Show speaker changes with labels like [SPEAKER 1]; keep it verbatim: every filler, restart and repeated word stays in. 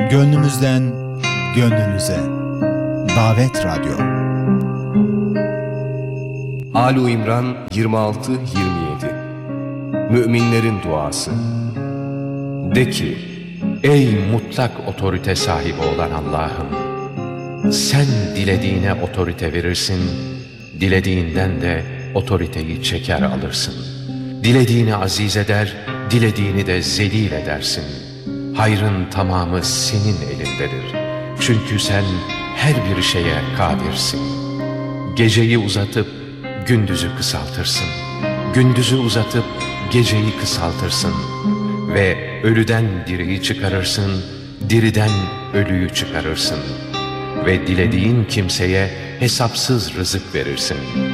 [SPEAKER 1] Gönlümüzden gönlünüze. Davet Radyo.
[SPEAKER 2] Âl-i İmran yirmi altı yirmi yedi. Müminlerin duası. De ki, ey mutlak otorite sahibi olan Allah'ım, sen dilediğine otorite verirsin, dilediğinden de otoriteyi çeker alırsın. Dilediğini aziz eder, dilediğini de zelil edersin. Hayrın tamamı senin elindedir. Çünkü sen her bir şeye kadirsin. Geceyi uzatıp gündüzü kısaltırsın. Gündüzü uzatıp geceyi kısaltırsın. Ve ölüden diriyi çıkarırsın, diriden ölüyü çıkarırsın. Ve dilediğin kimseye hesapsız rızık verirsin.